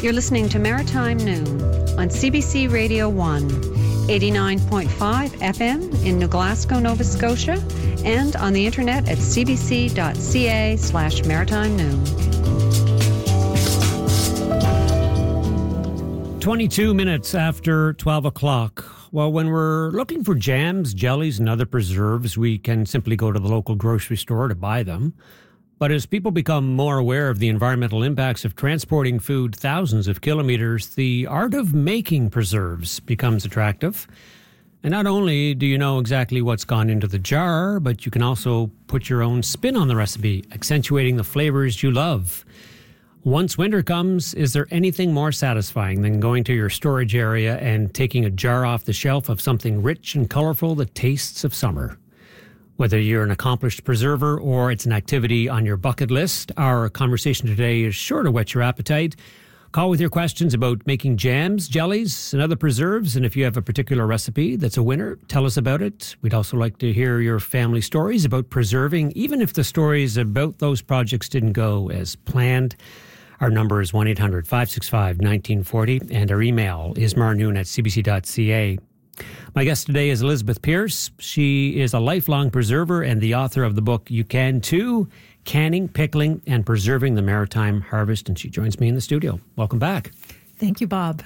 You're listening to Maritime Noon on CBC Radio 1, 89.5 FM in New Glasgow, Nova Scotia, and on the internet at cbc.ca/maritime noon. 22 minutes after 12 o'clock. Well, when we're looking for jams, jellies, and other preserves, we can simply go to the local grocery store to buy them. But as people become more aware of the environmental impacts of transporting food thousands of kilometers, the art of making preserves becomes attractive. And not only do you know exactly what's gone into the jar, but you can also put your own spin on the recipe, accentuating the flavors you love. Once winter comes, is there anything more satisfying than going to your storage area and taking a jar off the shelf of something rich and colorful that tastes of summer? Whether you're an accomplished preserver or it's an activity on your bucket list, our conversation today is sure to whet your appetite. Call with your questions about making jams, jellies, and other preserves. And if you have a particular recipe that's a winner, tell us about it. We'd also like to hear your family stories about preserving, even if the stories about those projects didn't go as planned. Our number is 1-800-565-1940, and our email is marnoon@cbc.ca. My guest today is Elizabeth Pearce. She is a lifelong preserver and the author of the book You Can Too, Canning, Pickling, and Preserving the Maritime Harvest, and she joins me in the studio. Welcome back. Thank you, Bob.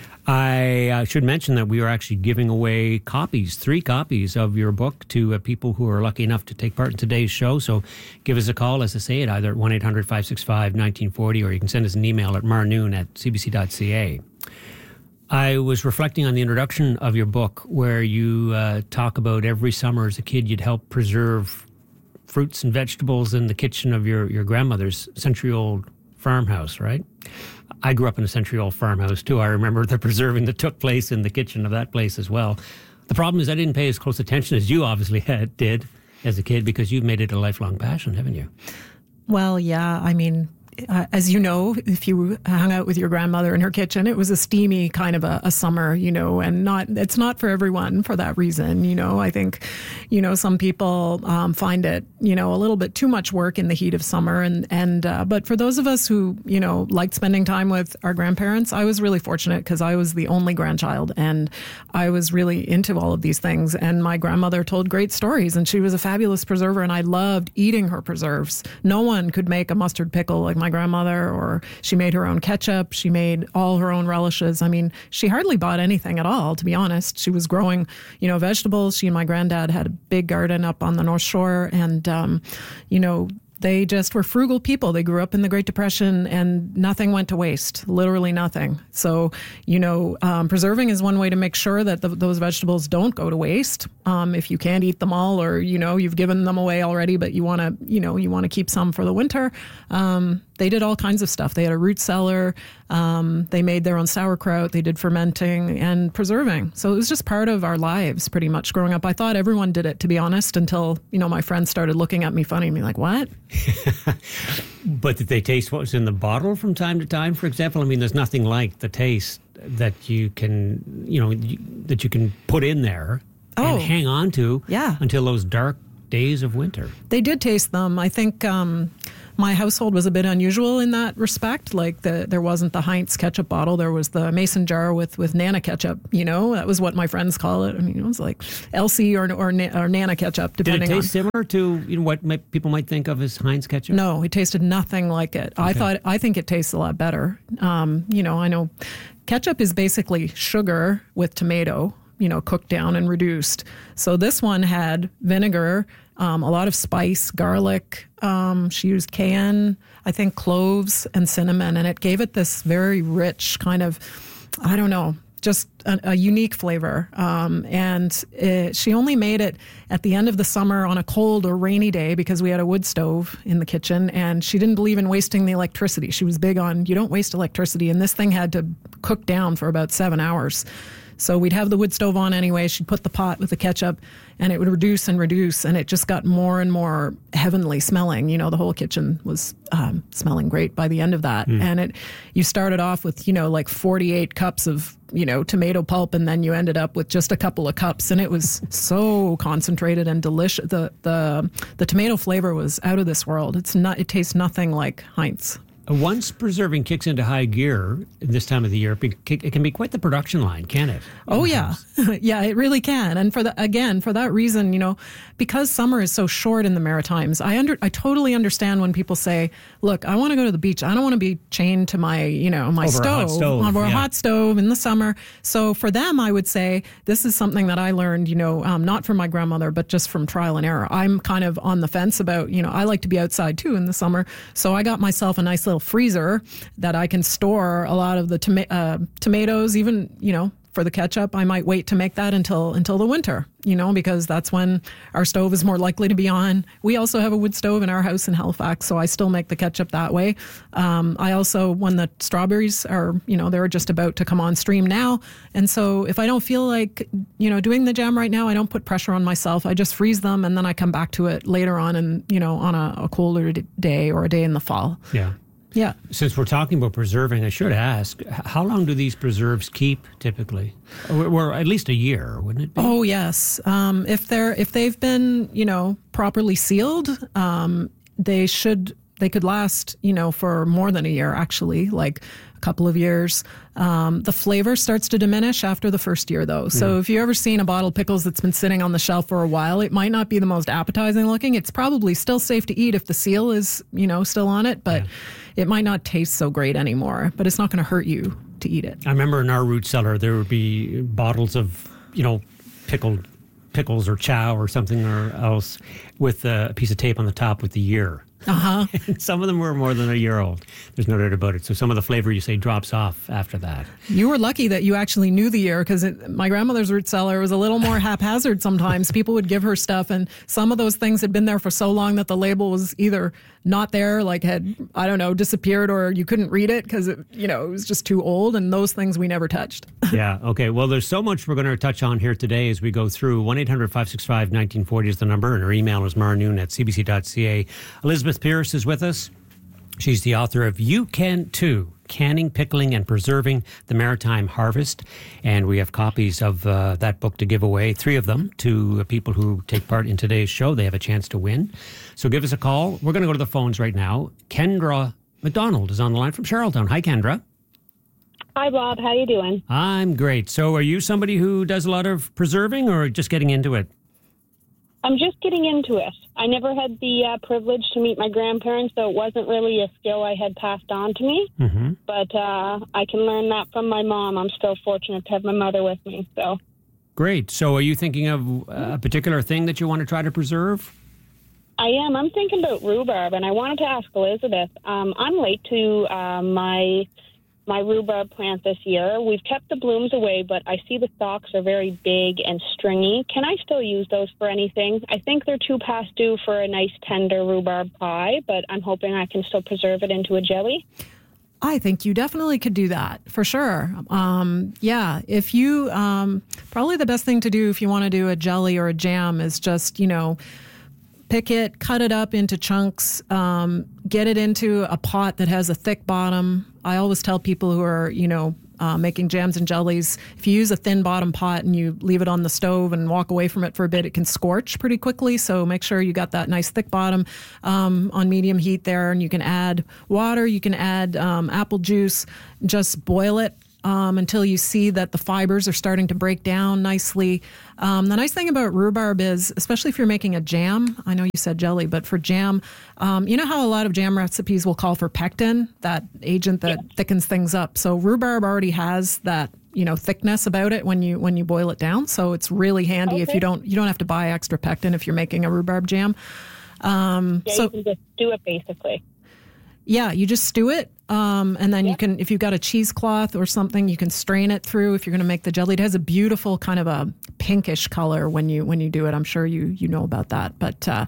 I should mention that we are actually giving away copies, 3 copies of your book to people who are lucky enough to take part in today's show. So give us a call, as I say, at either 1-800-565-1940, or you can send us an email at marnoon@cbc.ca. I was reflecting on the introduction of your book where you talk about every summer as a kid you'd help preserve fruits and vegetables in the kitchen of your grandmother's century-old farmhouse, right? I grew up in a century-old farmhouse too. I remember the preserving that took place in the kitchen of that place as well. The problem is I didn't pay as close attention as you obviously did as a kid, because you've made it a lifelong passion, haven't you? Well, yeah, I mean, as you know, if you hung out with your grandmother in her kitchen, it was a steamy kind of a summer, and it's not for everyone for that reason. I think, some people find it, a little bit too much work in the heat of summer. But for those of us who, liked spending time with our grandparents, I was really fortunate because I was the only grandchild and I was really into all of these things. And my grandmother told great stories and she was a fabulous preserver and I loved eating her preserves. No one could make a mustard pickle like my grandmother, or she made her own ketchup. She made all her own relishes. I mean, she hardly bought anything at all, to be honest. She was growing, vegetables. She and my granddad had a big garden up on the North Shore, and, they just were frugal people. They grew up in the Great Depression and nothing went to waste, literally nothing. So, preserving is one way to make sure that those vegetables don't go to waste. If you can't eat them all, or, you've given them away already, but you want to keep some for the winter. They did all kinds of stuff. They had a root cellar. They made their own sauerkraut. They did fermenting and preserving. So it was just part of our lives pretty much growing up. I thought everyone did it, to be honest, until, my friends started looking at me funny and being like, what? But did they taste what was in the bottle from time to time, for example? I mean, there's nothing like the taste that you can, that you can put in there and hang on to until those dark days of winter. They did taste them. I think my household was a bit unusual in that respect. Like there wasn't the Heinz ketchup bottle. There was the mason jar with Nana ketchup. That was what my friends call it. I mean, it was like Elsie or Nana ketchup, depending on. Did it taste similar to what people might think of as Heinz ketchup? No, it tasted nothing like it. Okay. I think it tastes a lot better. I know ketchup is basically sugar with tomato, cooked down and reduced. So this one had vinegar, a lot of spice, garlic. She used cayenne, I think cloves and cinnamon, and it gave it this very rich kind of, I don't know, just a unique flavor. She only made it at the end of the summer on a cold or rainy day because we had a wood stove in the kitchen, and she didn't believe in wasting the electricity. She was big on, you don't waste electricity, and this thing had to cook down for about 7 hours. So we'd have the wood stove on anyway. She'd put the pot with the ketchup and it would reduce, and it just got more and more heavenly smelling. The whole kitchen was smelling great by the end of that. And you started off with, like 48 cups of, tomato pulp, and then you ended up with just a couple of cups, and it was so concentrated and delicious. The tomato flavor was out of this world. It tastes nothing like Heinz. Once preserving kicks into high gear this time of the year, it can be quite the production line, can it? Oh, yeah. Yeah, it really can. And for that reason, because summer is so short in the Maritimes, I totally understand when people say, look, I want to go to the beach. I don't want to be chained to my, my stove, over a hot stove in the summer. So for them, I would say this is something that I learned, not from my grandmother, but just from trial and error. I'm kind of on the fence about, I like to be outside too in the summer. So I got myself a nice little freezer that I can store a lot of the tomatoes, even, for the ketchup. I might wait to make that until the winter, because that's when our stove is more likely to be on. We also have a wood stove in our house in Halifax, so I still make the ketchup that way. I also, when the strawberries are, they're just about to come on stream now. And so if I don't feel like, doing the jam right now, I don't put pressure on myself. I just freeze them and then I come back to it later on and, on a colder day or a day in the fall. Yeah. Yeah. Since we're talking about preserving, I should ask, how long do these preserves keep typically? Or at least a year, wouldn't it be? Oh, yes. If they've been, properly sealed, they could last, for more than a year, actually, like a couple of years. The flavor starts to diminish after the first year, though. So if you've ever seen a bottle of pickles that's been sitting on the shelf for a while, it might not be the most appetizing looking. It's probably still safe to eat if the seal is, still on it, but it might not taste so great anymore. But it's not going to hurt you to eat it. I remember in our root cellar, there would be bottles of, pickled pickles or chow or something or else with a piece of tape on the top with the year. Uh-huh. And some of them were more than a year old. There's no doubt about it. So some of the flavor, you say, drops off after that. You were lucky that you actually knew the year, because my grandmother's root cellar was a little more haphazard sometimes. People would give her stuff, and some of those things had been there for so long that the label was either not there, like had, I don't know, disappeared, or you couldn't read it because, it was just too old, and those things we never touched. Yeah, okay. Well, there's so much we're going to touch on here today as we go through. 1-800-565-1940 is the number, and her email is marnoon@cbc.ca. Elizabeth Pierce is with us. She's the author of You Can Too, Canning, Pickling, and Preserving the Maritime Harvest. And we have copies of that book to give away, 3 of them, to people who take part in today's show. They have a chance to win. So give us a call. We're going to go to the phones right now. Kendra McDonald is on the line from Charlottetown. Hi, Kendra. Hi, Bob. How you doing? I'm great. So are you somebody who does a lot of preserving or just getting into it? I'm just getting into it. I never had the privilege to meet my grandparents, so it wasn't really a skill I had passed on to me. Mm-hmm. But I can learn that from my mom. I'm still fortunate to have my mother with me. So great. So are you thinking of a particular thing that you want to try to preserve? I am. I'm thinking about rhubarb, and I wanted to ask Elizabeth. I'm late to my rhubarb plant this year. We've kept the blooms away, but I see the stalks are very big and stringy. Can I still use those for anything? I think they're too past due for a nice tender rhubarb pie, but I'm hoping I can still preserve it into a jelly. I think you definitely could do that, for sure. If you, probably the best thing to do if you want to do a jelly or a jam is just, pick it, cut it up into chunks, get it into a pot that has a thick bottom. I always tell people who are, making jams and jellies, if you use a thin bottom pot and you leave it on the stove and walk away from it for a bit, it can scorch pretty quickly. So make sure you got that nice thick bottom on medium heat there. And you can add water, you can add apple juice, just boil it until you see that the fibers are starting to break down nicely. The nice thing about rhubarb is, especially if you're making a jam, I know you said jelly, but for jam, you know how a lot of jam recipes will call for pectin, that agent that thickens things up. So rhubarb already has that, thickness about it when you boil it down. So it's really handy if you don't have to buy extra pectin if you're making a rhubarb jam. You can just do it basically. Yeah, you just stew it, and then you can, if you've got a cheesecloth or something, you can strain it through if you're going to make the jelly. It has a beautiful kind of a pinkish color when you do it. I'm sure you know about that, but I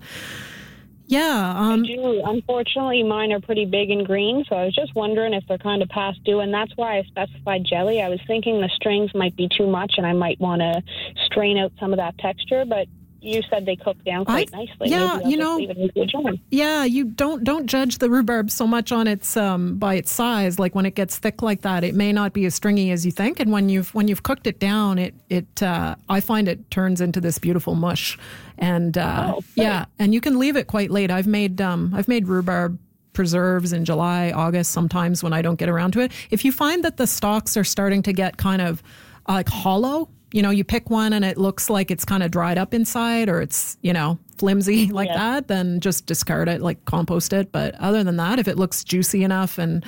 do. Unfortunately, mine are pretty big and green, so I was just wondering if they're kind of past due, and that's why I specified jelly. I was thinking the strings might be too much, and I might want to strain out some of that texture, but you said they cook down quite nicely. Yeah, maybe I'll just leave it into a jar. Yeah, you don't judge the rhubarb so much on its by its size. Like when it gets thick like that, it may not be as stringy as you think. And when you've cooked it down, it I find it turns into this beautiful mush. And and you can leave it quite late. I've made rhubarb preserves in July, August, sometimes when I don't get around to it. If you find that the stalks are starting to get kind of like hollow, you pick one and it looks like it's kind of dried up inside, or it's, flimsy like that, then just discard it, like compost it. But other than that, if it looks juicy enough and,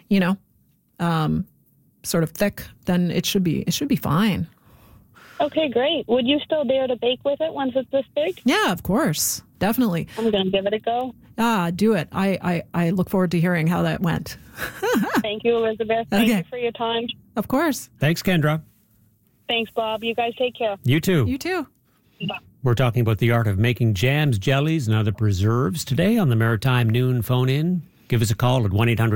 sort of thick, then it should be fine. Okay, great. Would you still dare to bake with it once it's this big? Yeah, of course. Definitely. I'm going to give it a go. Do it. I look forward to hearing how that went. Thank you, Elizabeth. Thank you for your time. Of course. Thanks, Kendra. Thanks, Bob. You guys take care. You too. You too. Bye. We're talking about the art of making jams, jellies, and other preserves today on the Maritime Noon phone-in. Give us a call at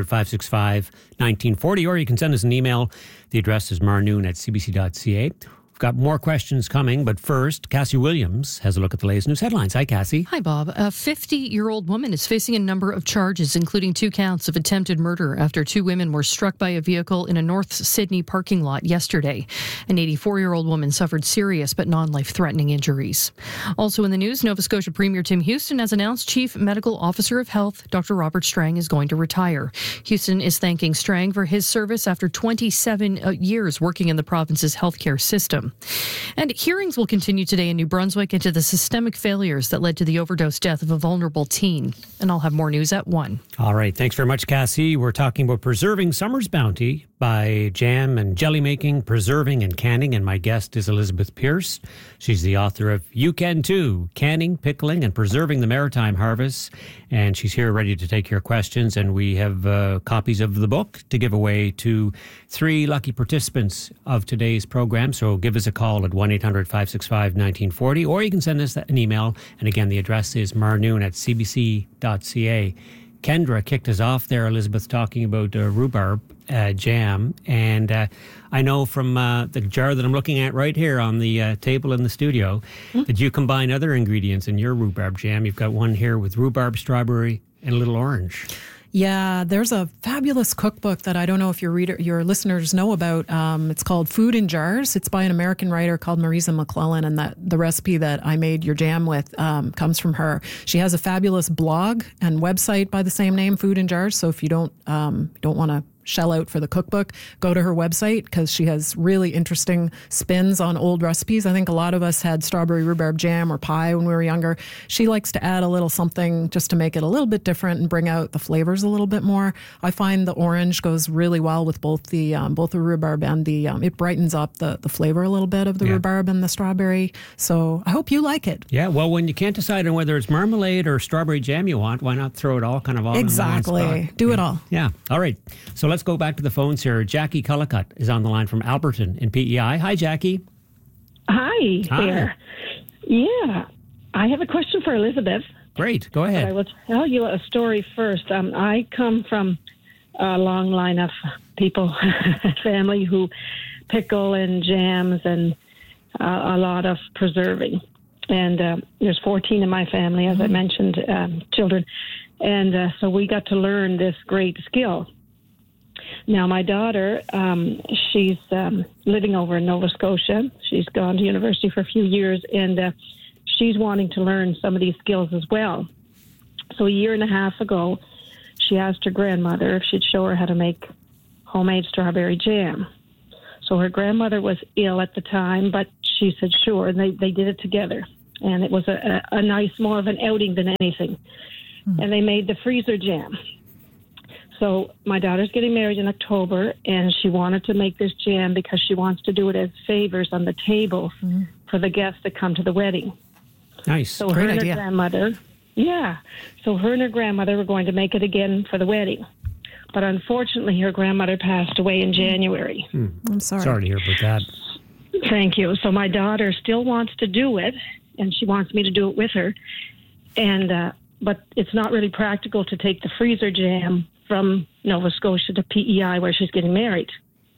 1-800-565-1940, or you can send us an email. The address is marnoon@cbc.ca. We've got more questions coming, but first, Cassie Williams has a look at the latest news headlines. Hi, Cassie. Hi, Bob. A 50-year-old woman is facing a number of charges, including 2 counts of attempted murder after 2 women were struck by a vehicle in a North Sydney parking lot yesterday. An 84-year-old woman suffered serious but non-life-threatening injuries. Also in the news, Nova Scotia Premier Tim Houston has announced Chief Medical Officer of Health, Dr. Robert Strang, is going to retire. Houston is thanking Strang for his service after 27 years working in the province's healthcare system. And hearings will continue today in New Brunswick into the systemic failures that led to the overdose death of a vulnerable teen. And I'll have more news at 1. All right. Thanks very much, Cassie. We're talking about preserving summer's bounty by jam and jelly making, preserving and canning. And my guest is Elizabeth Pearce. She's the author of You Can Too, Canning, Pickling and Preserving the Maritime Harvest. And she's here ready to take your questions. And we have copies of the book to give away to 3 lucky participants of today's program. So give us a call at 1-800-565-1940, or you can send us an email. And again, the address is marnoon@cbc.ca. Kendra kicked us off there, Elizabeth, talking about rhubarb jam. And I know from the jar that I'm looking at right here on the table in the studio that you combine other ingredients in your rhubarb jam. You've got one here with rhubarb, strawberry, and a little orange. Yeah, there's a fabulous cookbook that I don't know if your listeners know about. It's called Food in Jars. It's by an American writer called Marisa McClellan, and the recipe that I made your jam with comes from her. She has a fabulous blog and website by the same name, Food in Jars. So if you don't want to shell out for the cookbook, go to her website because she has really interesting spins on old recipes. I think a lot of us had strawberry rhubarb jam or pie when we were younger. She likes to add a little something just to make it a little bit different and bring out the flavors a little bit more. I find the orange goes really well with both the rhubarb and the it brightens up the flavor a little bit of the rhubarb and the strawberry. So I hope you like it. Yeah, well, when you can't decide on whether it's marmalade or strawberry jam you want, why not throw it all kind of all exactly. in one spot? Do it all. Yeah. All right. So let's go back to the phones here. Jackie Cullicutt is on the line from Alberton in PEI. Hi, Jackie. Hi there. Yeah, I have a question for Elizabeth. Great. Go ahead. I will tell you a story first. I come from a long line of people, family who pickle and jams and a lot of preserving. And there's 14 in my family, as I mentioned, children. And so we got to learn this great skill. Now, my daughter, she's living over in Nova Scotia. She's gone to university for a few years, and she's wanting to learn some of these skills as well. So a year and a half ago, she asked her grandmother if she'd show her how to make homemade strawberry jam. So her grandmother was ill at the time, but she said sure, and they did it together. And it was a nice, more of an outing than anything. And they made the freezer jam. So my daughter's getting married in October, and she wanted to make this jam because she wants to do it as favors on the table for the guests that come to the wedding. Nice. So Great her and idea. her grandmother, so her and her grandmother were going to make it again for the wedding. But unfortunately, her grandmother passed away in January. I'm sorry. Sorry to hear about that. Thank you. So my daughter still wants to do it, and she wants me to do it with her. And but it's not really practical to take the freezer jam from Nova Scotia to PEI where she's getting married.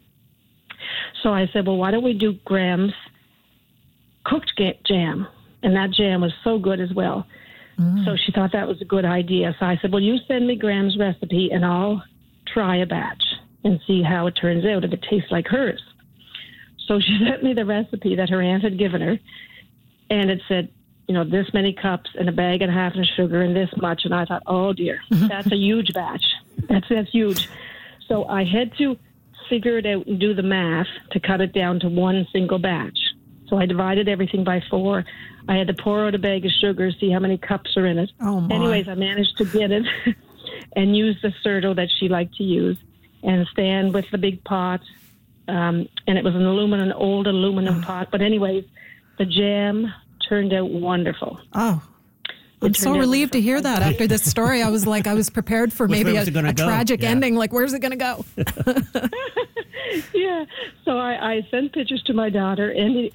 So I said, well, why don't we do Graham's cooked jam? And that jam was so good as well. So she thought that was a good idea. So I said, well, you send me Graham's recipe and I'll try a batch and see how it turns out, if it tastes like hers. So she sent me the recipe that her aunt had given her, and it said this many cups and a bag and a half of sugar and this much. And I thought, oh dear, that's a huge batch. That's huge. So I had to figure it out and do the math to cut it down to one single batch. So I divided everything by 4. I had to pour out a bag of sugar, see how many cups are in it. Oh, my. Anyways, I managed to get it and use the Certo that she liked to use and stand with the big pot. And it was an old aluminum pot. But anyways, the jam turned out wonderful. Oh, I'm so relieved to hear that after this story. I was prepared for maybe a tragic ending. Like, where's it going to go? Yeah. So I sent pictures to my daughter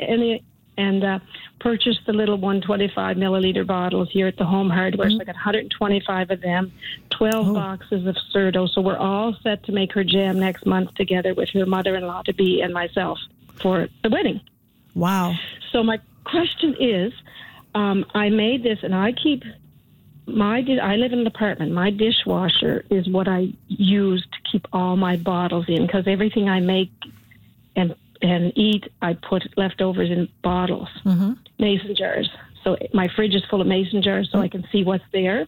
and purchased the little 125 milliliter bottles here at the Home Hardware. So I got 125 of them, 12 boxes of Certo. So we're all set to make her jam next month together with her mother-in-law to be and myself for the wedding. Wow. So my question is, I made this, and I keep I live in an apartment. My dishwasher is what I use to keep all my bottles in, because everything I make and eat, I put leftovers in bottles, mason jars. So my fridge is full of mason jars, so I can see what's there.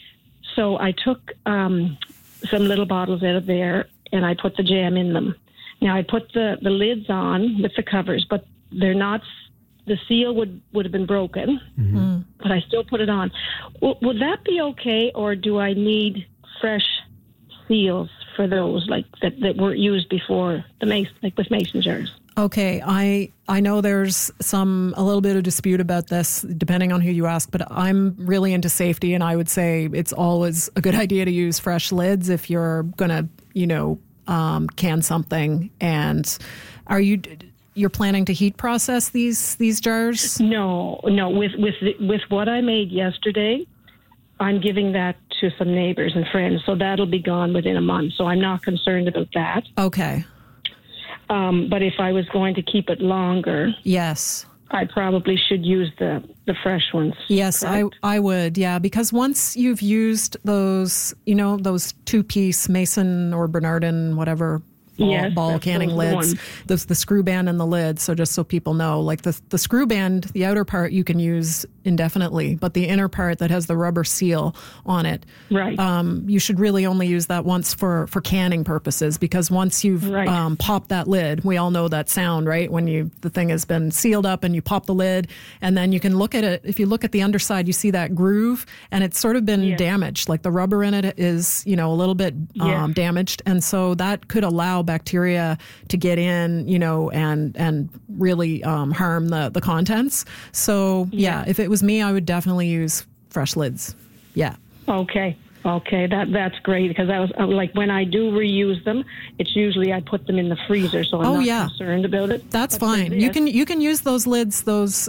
So I took some little bottles out of there, and I put the jam in them. Now I put the lids on with the covers, but they're not. The seal would have been broken, but I still put it on. Would that be okay, or do I need fresh seals for those, like that weren't used before, like with mason jars? Okay, I know there's a little bit of dispute about this, depending on who you ask, but I'm really into safety, and I would say it's always a good idea to use fresh lids if you're going to, can something. And you're planning to heat process these jars? No. With what I made yesterday, I'm giving that to some neighbors and friends, so that'll be gone within a month. So I'm not concerned about that. Okay. But if I was going to keep it longer, yes, I probably should use the fresh ones. Yes, I would. Yeah, because once you've used those, those 2-piece Mason or Bernardin, whatever. Ball canning lids, the screw band and the lid. So just so people know, like the screw band, the outer part you can use indefinitely, but the inner part that has the rubber seal on it, right? You should really only use that once for canning purposes, because once you've popped that lid, we all know that sound, right? When the thing has been sealed up and you pop the lid, and then you can look at it. If you look at the underside, you see that groove, and it's sort of been damaged. Like the rubber in it is, a little bit damaged, and so that could allow bacteria to get in, and really harm the contents. So if it was me, I would definitely use fresh lids. Yeah. Okay, that's great, because I was like, when I do reuse them, it's usually I put them in the freezer, so I'm not concerned about it. That's fine. You can use those lids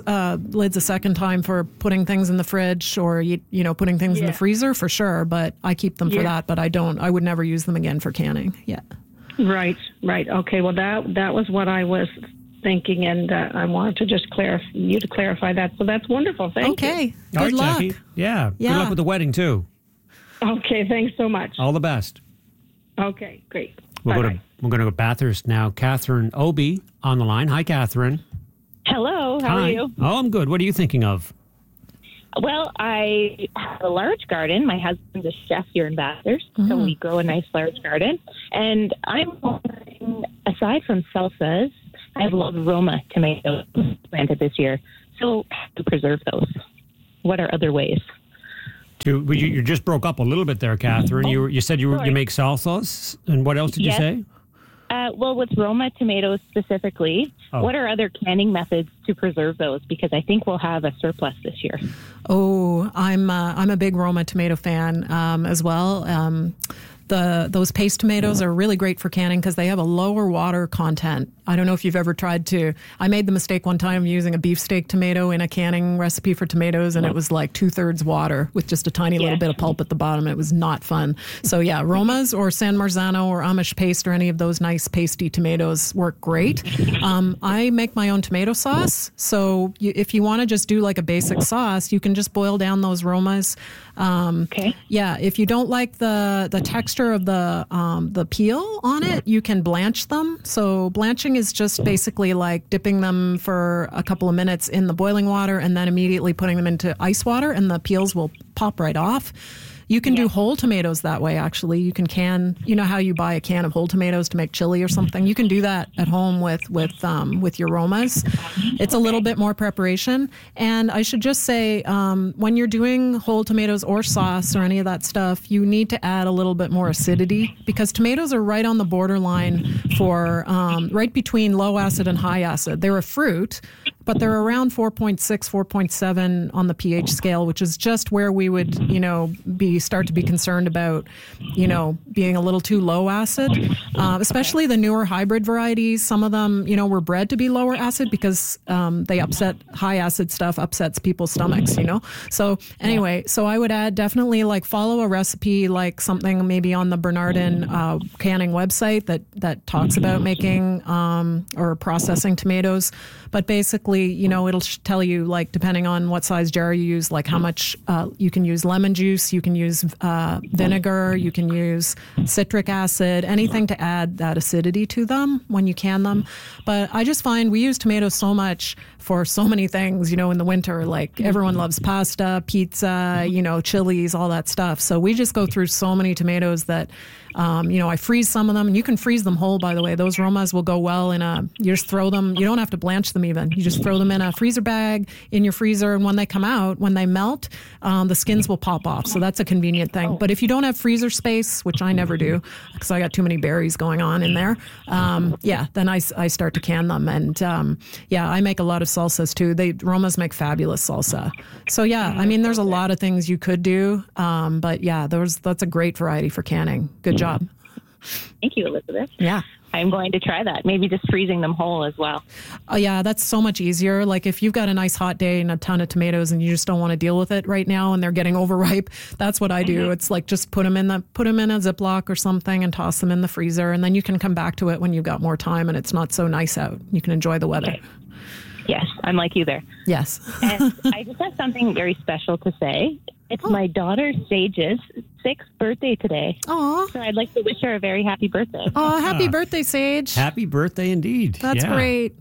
a second time for putting things in the fridge, or putting things in the freezer for sure. But I keep them for that. But I would never use them again for canning. Yeah. Right. Okay. Well, that was what I was thinking, and I wanted to just clarify that. So that's wonderful. Thank you. Okay. Good luck. Jackie. Yeah. Good luck with the wedding too. Okay. Thanks so much. All the best. Okay. Great. We're going to go to Bathurst now. Catherine Obi on the line. Hi, Catherine. Hello. How are you? Oh, I'm good. What are you thinking of? Well, I have a large garden. My husband's a chef here in Bathurst, so we grow a nice large garden. And I'm wondering, aside from salsas, I have a lot of Roma tomatoes planted this year. So how to preserve those? What are other ways? You just broke up a little bit there, Catherine. You said you make salsas, and what else did you say? Well, with Roma tomatoes specifically, what are other canning methods to preserve those? Because I think we'll have a surplus this year. Oh, I'm a big Roma tomato fan as well. Those paste tomatoes are really great for canning because they have a lower water content. I don't know if you've ever tried to. I made the mistake one time using a beefsteak tomato in a canning recipe for tomatoes, and it was like 2/3 water with just a tiny little bit of pulp at the bottom. It was not fun. So yeah, Romas or San Marzano or Amish paste or any of those nice pasty tomatoes work great. I make my own tomato sauce. So if you want to just do like a basic sauce, you can just boil down those Romas. Yeah, if you don't like the texture texture of the peel on it, you can blanch them. So blanching is just basically like dipping them for a couple of minutes in the boiling water and then immediately putting them into ice water, and the peels will pop right off. You can do whole tomatoes that way, actually. You can you know how you buy a can of whole tomatoes to make chili or something? You can do that at home with your Romas. It's a little bit more preparation. And I should just say, when you're doing whole tomatoes or sauce or any of that stuff, you need to add a little bit more acidity, because tomatoes are right on the borderline for, right between low acid and high acid. They're a fruit, but they're around 4.6, 4.7 on the pH scale, which is just where we would, start to be concerned about, being a little too low acid, especially the newer hybrid varieties. Some of them, were bred to be lower acid because they high acid stuff upsets people's stomachs, So anyway, so I would add definitely follow a recipe, like something maybe on the Bernardin canning website that talks about making or processing tomatoes. But basically, it'll tell you, depending on what size jar you use, how much you can use lemon juice, you can use vinegar, you can use citric acid, anything to add that acidity to them when you can them. But I just find we use tomatoes so much for so many things, in the winter. Everyone loves pasta, pizza, chilies, all that stuff. So we just go through so many tomatoes that, I freeze some of them, and you can freeze them whole, by the way. Those Romas will go well you just throw them, you don't have to blanch them even. You just throw them in a freezer bag in your freezer, and when they come out, when they melt, the skins will pop off. So that's a convenient thing. But if you don't have freezer space, which I never do, because I got too many berries going on in there, then I start to can them. And I make a lot of salsas too. Romas make fabulous salsa. So there's a lot of things you could do. But that's a great variety for canning. Good job. Thank you, Elizabeth. Yeah. I'm going to try that. Maybe just freezing them whole as well. Oh yeah, that's so much easier. If you've got a nice hot day and a ton of tomatoes and you just don't want to deal with it right now and they're getting overripe, that's what I do. It's just put them in a Ziploc or something and toss them in the freezer, and then you can come back to it when you've got more time and it's not so nice out. You can enjoy the weather. Okay. Yes, I'm like you there. Yes. And I just have something very special to say. It's my daughter Sage's 6th birthday today. Aw. So I'd like to wish her a very happy birthday. Oh, happy birthday, Sage. Happy birthday indeed. That's great.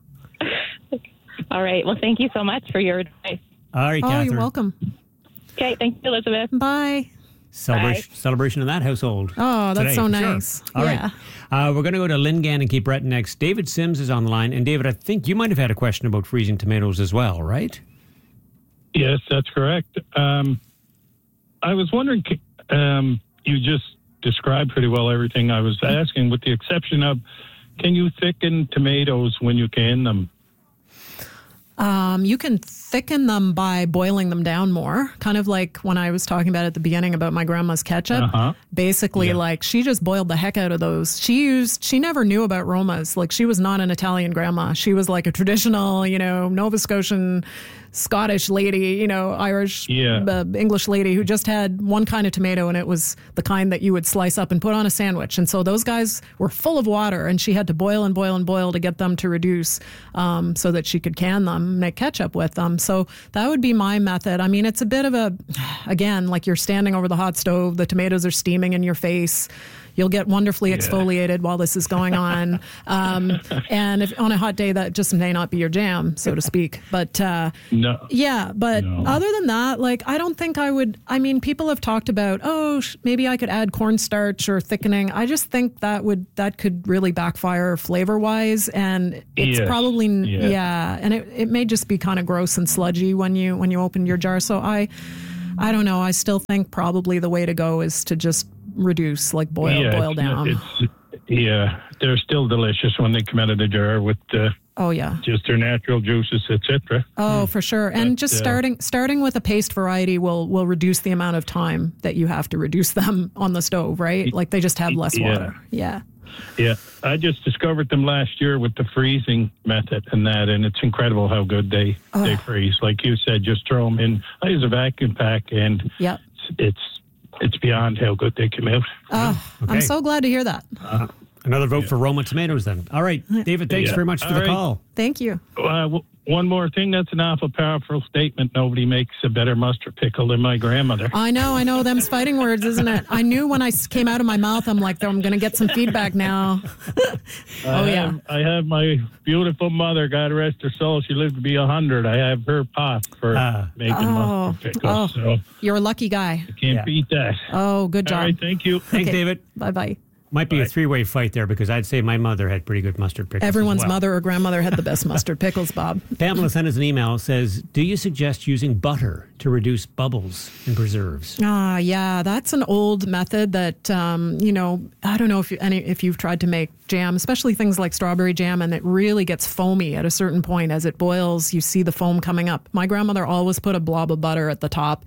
All right. Well, thank you so much for your advice. All right, Catherine. You're welcome. Okay. Thank you, Elizabeth. Bye. Celebration in that household. Oh, that's today, so for nice. Sure. All right. We're going to go to Lingan and Cape Breton next. David Sims is on the line. And David, I think you might have had a question about freezing tomatoes as well, right? Yes, that's correct. I was wondering, you just described pretty well everything I was asking, with the exception of, can you thicken tomatoes when you can them? You can thicken them by boiling them down more, kind of like when I was talking about at the beginning about my grandma's ketchup. Basically, she just boiled the heck out of those. She never knew about Romas. She was not an Italian grandma. She was a traditional, Nova Scotian, Scottish lady, Irish, English lady who just had one kind of tomato, and it was the kind that you would slice up and put on a sandwich. And so those guys were full of water, and she had to boil and boil and boil to get them to reduce, so that she could can them, make ketchup with them. So that would be my method. I mean, it's a bit of again, you're standing over the hot stove, the tomatoes are steaming in your face. You'll get wonderfully exfoliated while this is going on. And if on a hot day, that just may not be your jam, so to speak. But other than that, I don't think I would. I mean, people have talked about, maybe I could add cornstarch or thickening. I just think that could really backfire flavor wise, and it's probably and it may just be kind of gross and sludgy when you open your jar. So I don't know. I still think probably the way to go is to just reduce, boil down. They're still delicious when they come out of the jar with just their natural juices, etc. Oh, for sure. And just starting with a paste variety will reduce the amount of time that you have to reduce them on the stove, right? They just have less water. Yeah. Yeah, I just discovered them last year with the freezing method and it's incredible how good they freeze. Like you said, just throw them in. I use a vacuum pack, and it's beyond how good they come out. Okay. I'm so glad to hear that. Another vote for Roma tomatoes then. All right, David, thanks very much for the call. Thank you. one more thing. That's an awful powerful statement. Nobody makes a better mustard pickle than my grandmother. I know. Them's fighting words, isn't it? I knew when I came out of my mouth, I'm like, I'm going to get some feedback now. I have my beautiful mother, God rest her soul. She lived to be 100. I have her pot for making mustard pickles. So you're a lucky guy. I can't beat that. Oh, good job. All right, thank you. Thanks, David. Bye-bye. Might be a three-way fight there because I'd say my mother had pretty good mustard pickles. Everyone's mother or grandmother had the best mustard pickles, Bob. Pamela sent us an email, says, do you suggest using butter to reduce bubbles in preserves? Yeah, that's an old method that, I don't know if you've tried to make jam, especially things like strawberry jam, and it really gets foamy at a certain point. As it boils, you see the foam coming up. My grandmother always put a blob of butter at the top.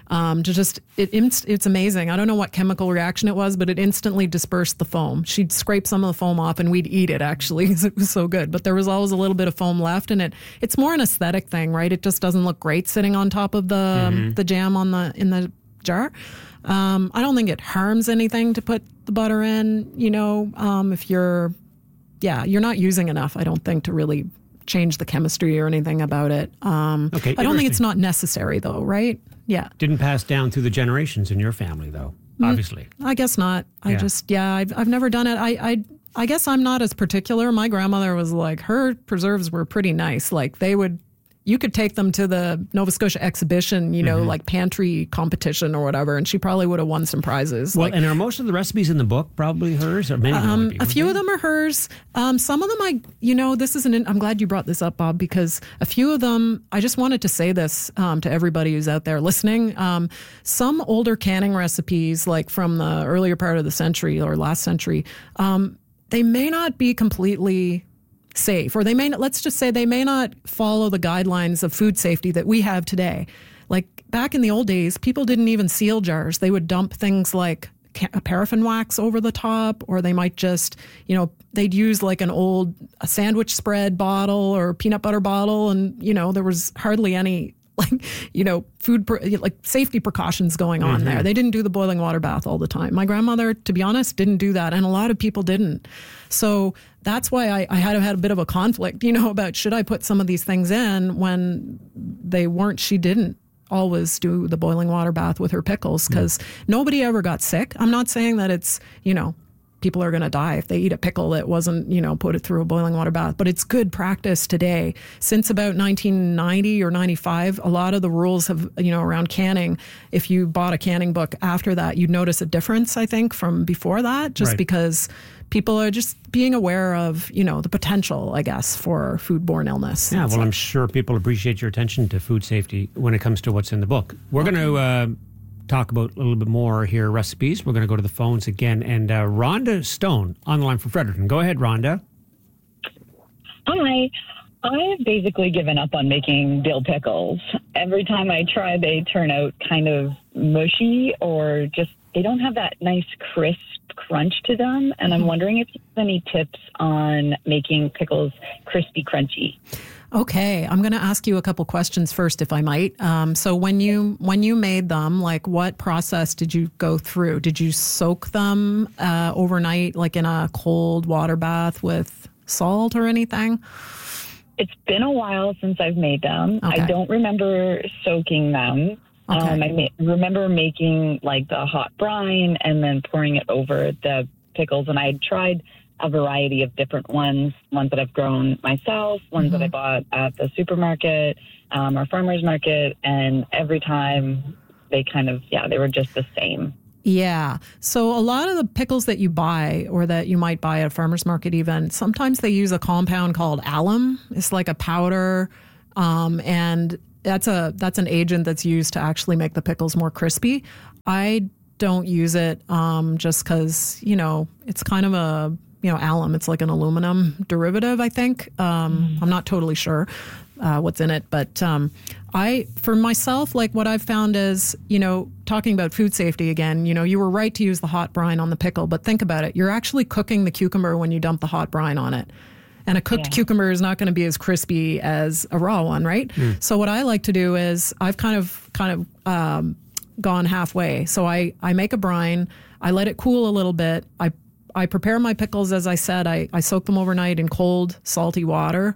It's amazing. I don't know what chemical reaction it was, but it instantly dispersed the foam. She'd scrape some of the foam off and we'd eat it, actually, because it was so good. But there was always a little bit of foam left, and it's more an aesthetic thing, right? It just doesn't look great sitting on top of the jam in the jar. I don't think it harms anything to put the butter in, if you're not using enough, I don't think, to really change the chemistry or anything about it. I don't think it's not necessary, though, right? Yeah. Didn't pass down through the generations in your family, though, obviously. I guess not. I've never done it. I guess I'm not as particular. My grandmother was like, her preserves were pretty nice. Like you could take them to the Nova Scotia exhibition, like pantry competition or whatever, and she probably would have won some prizes. Well, and are most of the recipes in the book probably hers, or many of them? A few of them are hers. Some of them, I'm glad you brought this up, Bob, because a few of them, I just wanted to say this to everybody who's out there listening. Some older canning recipes, like from the earlier part of the century or last century, they may not be completely safe, or let's just say they may not follow the guidelines of food safety that we have today. Like back in the old days, people didn't even seal jars. They would dump things like paraffin wax over the top, or they might just, they'd use like a sandwich spread bottle or peanut butter bottle, and, there was hardly any safety precautions going on there. They didn't do the boiling water bath all the time. My grandmother, to be honest, didn't do that, and a lot of people didn't. So that's why I had a bit of a conflict, about should I put some of these things in when they weren't. She didn't always do the boiling water bath with her pickles because nobody ever got sick. I'm not saying that it's, people are going to die if they eat a pickle that wasn't, put it through a boiling water bath. But it's good practice today. Since about 1990 or 95, a lot of the rules have, around canning, if you bought a canning book after that, you'd notice a difference, I think, from before that, just because people are just being aware of, the potential, I guess, for foodborne illness. Yeah, I'm sure people appreciate your attention to food safety when it comes to what's in the book. We're going to talk about a little bit more here, recipes. We're going to go to the phones again. And Rhonda Stone on the line from Fredericton. Go ahead, Rhonda. Hi. I've basically given up on making dill pickles. Every time I try, they turn out kind of mushy, or just they don't have that nice crisp crunch to them. And I'm wondering if you have any tips on making pickles crispy, crunchy. Okay, I'm going to ask you a couple questions first, if I might. So when you made them, like what process did you go through? Did you soak them overnight, like in a cold water bath with salt or anything? It's been a while since I've made them. Okay. I don't remember soaking them. Okay. I remember making like the hot brine and then pouring it over the pickles. And I had tried a variety of different ones that I've grown myself, ones that I bought at the supermarket or farmer's market. And every time they they were just the same. Yeah. So a lot of the pickles that you buy, or that you might buy at a farmer's market even, sometimes they use a compound called alum. It's like a powder, and that's an agent that's used to actually make the pickles more crispy. I don't use it just because, it's kind of a, alum. It's like an aluminum derivative, I think. I'm not totally sure what's in it, but for myself, like what I've found is, talking about food safety again, you were right to use the hot brine on the pickle, but think about it. You're actually cooking the cucumber when you dump the hot brine on it. And a cooked cucumber is not going to be as crispy as a raw one, right? So what I like to do is I've kind of gone halfway. So I make a brine, I let it cool a little bit, I prepare my pickles, as I said, I soak them overnight in cold, salty water.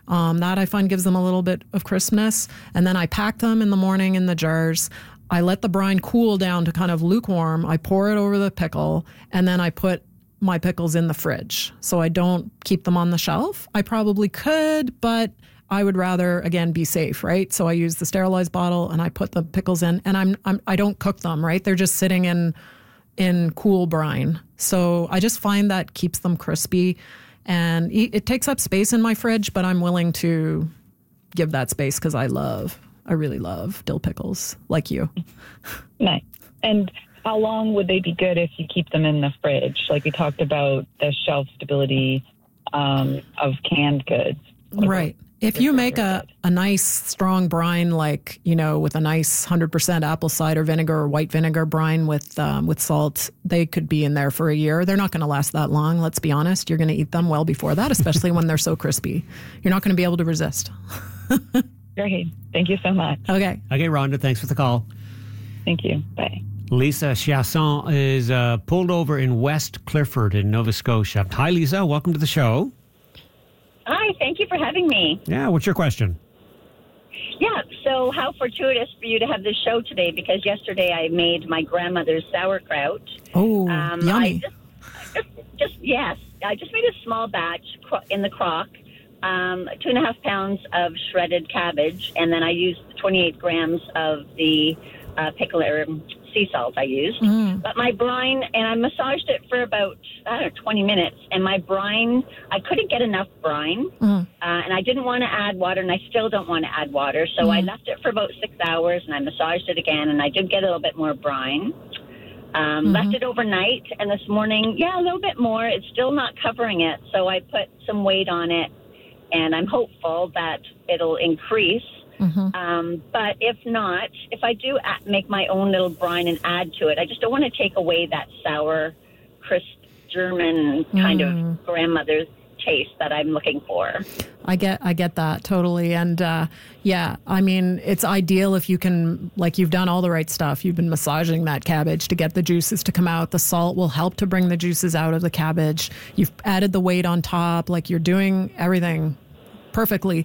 That I find gives them a little bit of crispness. And then I pack them in the morning in the jars. I let the brine cool down to kind of lukewarm. I pour it over the pickle, and then I put my pickles in the fridge. So I don't keep them on the shelf. I probably could, but I would rather, again, be safe, right? So I use the sterilized bottle and I put the pickles in, and I don't cook them, right? They're just sitting in cool brine. So I just find that keeps them crispy, and it takes up space in my fridge, but I'm willing to give that space because I really love dill pickles, like you. Nice. And how long would they be good if you keep them in the fridge? Like we talked about the shelf stability of canned goods. Right. If you make a nice strong brine, like, with a nice 100% apple cider vinegar or white vinegar brine with salt, they could be in there for a year. They're not going to last that long. Let's be honest. You're going to eat them well before that, especially when they're so crispy. You're not going to be able to resist. Great. Thank you so much. Okay. Okay, Rhonda, thanks for the call. Thank you. Bye. Lisa Chasson is pulled over in West Clifford in Nova Scotia. Hi, Lisa. Welcome to the show. Hi, thank you for having me. Yeah, what's your question? Yeah, so how fortuitous for you to have this show today, because yesterday I made my grandmother's sauerkraut. Oh, yummy. I just made a small batch in the crock, 2.5 pounds of shredded cabbage, and then I used 28 grams of the pickle sea salt I used. But my brine, and I massaged it for about, 20 minutes, and my brine, I couldn't get enough brine, and I didn't want to add water, and I still don't want to add water, so I left it for about 6 hours, and I massaged it again, and I did get a little bit more brine. Left it overnight, and this morning, a little bit more. It's still not covering it, so I put some weight on it, and I'm hopeful that it'll increase. But if not, if I do make my own little brine and add to it, I just don't want to take away that sour, crisp German kind of grandmother's taste that I'm looking for. I get that totally. And I mean, it's ideal if you can, like, you've done all the right stuff. You've been massaging that cabbage to get the juices to come out. The salt will help to bring the juices out of the cabbage. You've added the weight on top, like you're doing everything perfectly.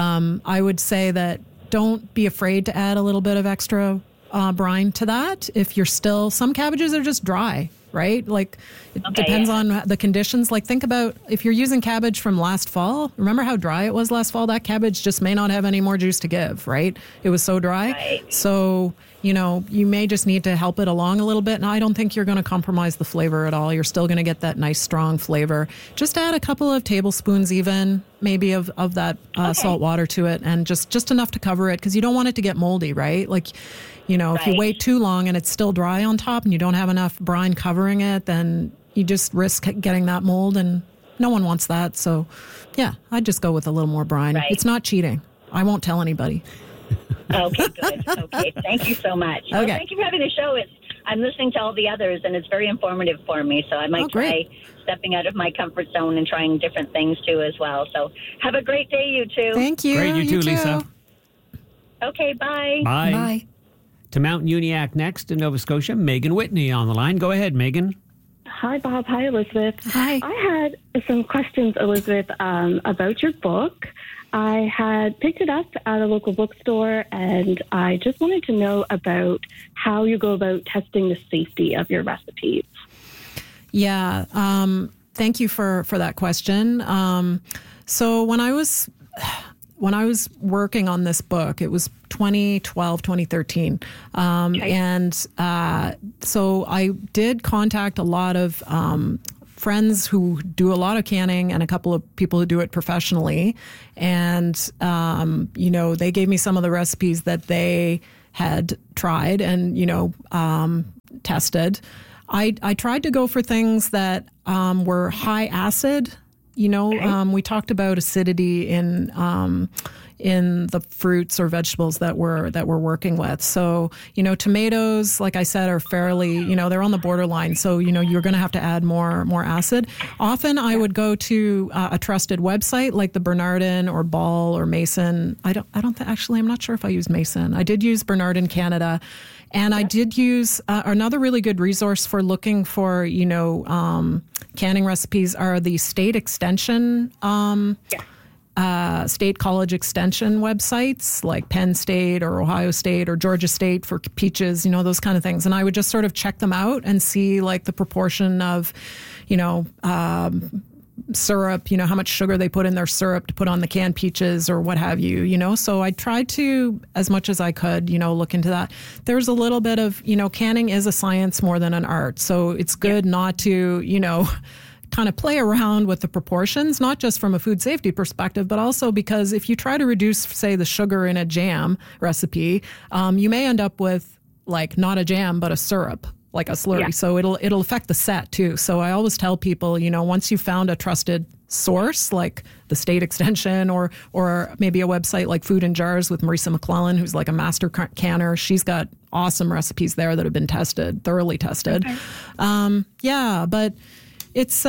I would say that don't be afraid to add a little bit of extra brine to that. If you're still, some cabbages are just dry, right? Like it depends on the conditions. Like think about if you're using cabbage from last fall, remember how dry it was last fall? That cabbage just may not have any more juice to give, right? It was so dry. Right. So, you may just need to help it along a little bit. And I don't think you're going to compromise the flavor at all. You're still going to get that nice, strong flavor. Just add a couple of tablespoons even, maybe of that salt water to it, and just enough to cover it, because you don't want it to get moldy, right? Like, if you wait too long and it's still dry on top and you don't have enough brine covering it, then you just risk getting that mold, and no one wants that. So, I'd just go with a little more brine. Right. It's not cheating. I won't tell anybody. Okay, good. Okay, thank you so much. Okay. Well, thank you for having the show. I'm listening to all the others, and it's very informative for me, so I might try stepping out of my comfort zone and trying different things, too, as well. So have a great day, you two. Thank you. Great, you too, Lisa. Okay, bye. Bye. Bye. To Mount Uniacke next in Nova Scotia, Megan Whitney on the line. Go ahead, Megan. Hi, Bob. Hi, Elizabeth. Hi. I had some questions, Elizabeth, about your book. I had picked it up at a local bookstore, and I just wanted to know about how you go about testing the safety of your recipes. Yeah. Thank you for that question. So when I was working on this book, it was 2012, 2013. And so I did contact a lot of friends who do a lot of canning and a couple of people who do it professionally. And, they gave me some of the recipes that they had tried and, tested. I tried to go for things that were high acid. We talked about acidity in the fruits or vegetables that we're working with. So, tomatoes, like I said, are fairly, they're on the borderline. So, you're going to have to add more acid. Often I would go to a trusted website like the Bernardin or Ball or Mason. I'm not sure if I used Mason. I did use Bernardin Canada. And I did use another really good resource for looking for, canning recipes are the state extension state college extension websites like Penn State or Ohio State or Georgia State for peaches, those kind of things. And I would just sort of check them out and see like the proportion of, syrup, how much sugar they put in their syrup to put on the canned peaches or what have you, So I tried to, as much as I could, look into that. There's a little bit of, canning is a science more than an art. So it's good not to, kind of play around with the proportions, not just from a food safety perspective, but also because if you try to reduce, say, the sugar in a jam recipe, you may end up with like not a jam, but a syrup, like a slurry. Yeah. So it'll affect the set too. So I always tell people, once you've found a trusted source like the state extension or maybe a website like Food in Jars with Marisa McClellan, who's like a master canner. She's got awesome recipes there that have been thoroughly tested. Okay. But it's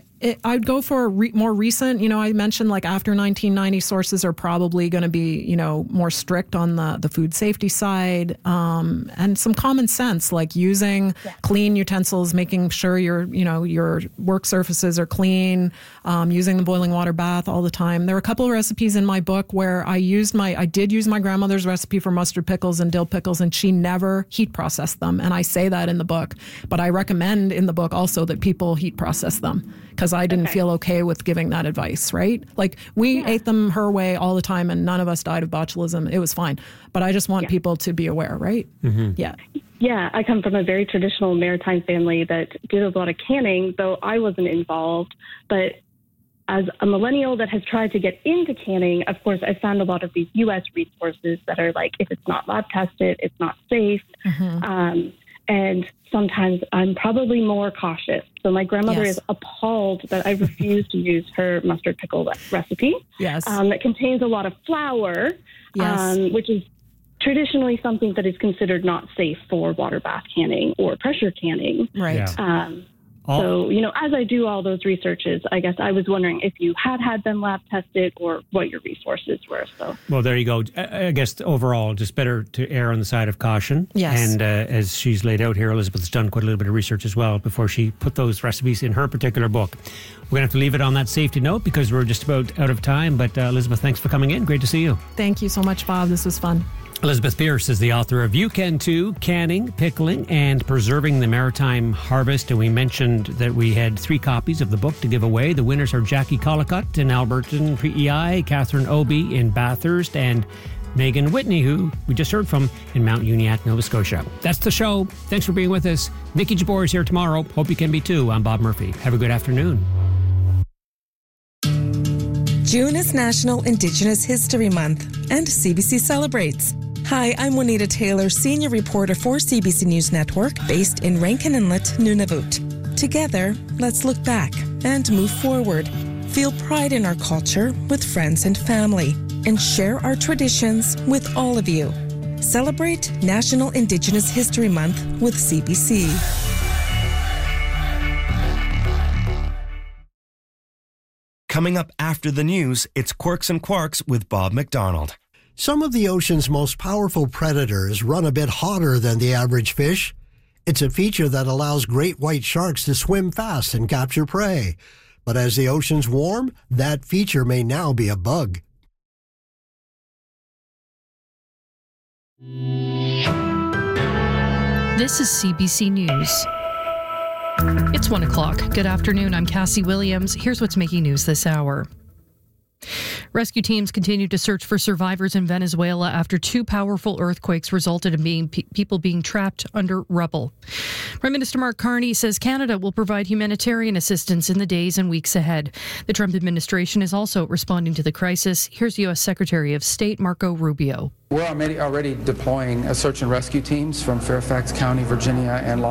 I'd go for more recent. I mentioned like after 1990 sources are probably going to be more strict on the food safety side, and some common sense like using clean utensils, making sure your work surfaces are clean, using the boiling water bath all the time. There are a couple of recipes in my book where I did use my grandmother's recipe for mustard pickles and dill pickles, and she never heat processed them, and I say that in the book. But I recommend in the book also that people heat process them, because I didn't feel okay with giving that advice, right? Like we ate them her way all the time and none of us died of botulism. It was fine. But I just want people to be aware, right? Mm-hmm. Yeah. Yeah, I come from a very traditional maritime family that did a lot of canning, though I wasn't involved. But as a millennial that has tried to get into canning, of course, I found a lot of these U.S. resources that are like, if it's not lab tested, it's not safe. Mm-hmm. And sometimes I'm probably more cautious. So my grandmother is appalled that I refuse to use her mustard pickle recipe. Yes. That contains a lot of flour, which is traditionally something that is considered not safe for water bath canning or pressure canning. Right. Yeah. So, as I do all those researches, I guess I was wondering if you had them lab tested or what your resources were. So, well, there you go. I guess overall, just better to err on the side of caution. Yes. And as she's laid out here, Elizabeth's done quite a little bit of research as well before she put those recipes in her particular book. We're going to have to leave it on that safety note because we're just about out of time. But Elizabeth, thanks for coming in. Great to see you. Thank you so much, Bob. This was fun. Elizabeth Pearce is the author of You Can Too, Canning, Pickling, and Preserving the Maritime Harvest. And we mentioned that we had 3 copies of the book to give away. The winners are Jackie Collicutt in Alberton, PEI, Catherine Obie in Bathurst, and Megan Whitney, who we just heard from in Mount Uniacke, Nova Scotia. That's the show. Thanks for being with us. Nikki Jabor is here tomorrow. Hope you can be too. I'm Bob Murphy. Have a good afternoon. June is National Indigenous History Month, and CBC celebrates. Hi, I'm Juanita Taylor, senior reporter for CBC News Network, based in Rankin Inlet, Nunavut. Together, let's look back and move forward. Feel pride in our culture with friends and family, and share our traditions with all of you. Celebrate National Indigenous History Month with CBC. Coming up after the news, it's Quirks and Quarks with Bob McDonald. Some of the ocean's most powerful predators run a bit hotter than the average fish. It's a feature that allows great white sharks to swim fast and capture prey. But as the oceans warm, that feature may now be a bug. This is CBC News. It's 1 o'clock. Good afternoon. I'm Cassie Williams. Here's what's making news this hour. Rescue teams continue to search for survivors in Venezuela after 2 powerful earthquakes resulted in people being trapped under rubble. Prime Minister Mark Carney says Canada will provide humanitarian assistance in the days and weeks ahead. The Trump administration is also responding to the crisis. Here's U.S. Secretary of State Marco Rubio. We're already deploying search and rescue teams from Fairfax County, Virginia, and Los